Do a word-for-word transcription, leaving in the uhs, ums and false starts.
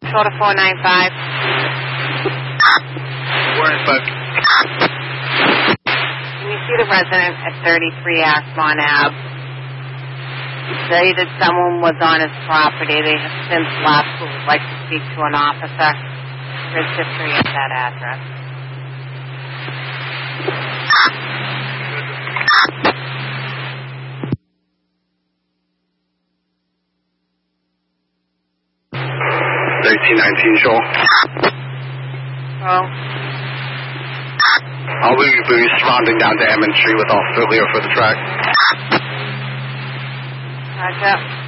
Control to four nine five. four nine five. Can you see the resident at thirty-three Asmont Avenue? Say that someone was on his property. They have since left who would like to speak to an officer. There's history at that address. thirteen nineteen, Joel. Oh. I'll be, be responding down to Emmons Street with Officer Lear for the track. Roger.